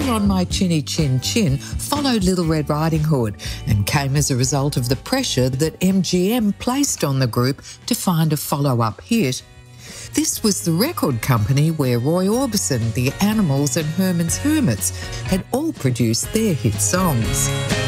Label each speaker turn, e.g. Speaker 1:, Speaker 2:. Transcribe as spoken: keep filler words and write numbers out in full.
Speaker 1: Sugar on My Chinny Chin Chin followed Little Red Riding Hood and came as a result of the pressure that M G M placed on the group to find a follow-up hit. This was the record company where Roy Orbison, The Animals and Herman's Hermits had all produced their hit songs.